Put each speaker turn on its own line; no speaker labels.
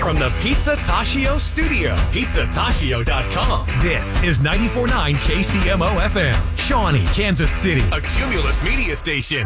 From the Pizza Tashio studio, pizzatashio.com. This is 94.9 KCMO FM, Shawnee, Kansas City, a Cumulus media station.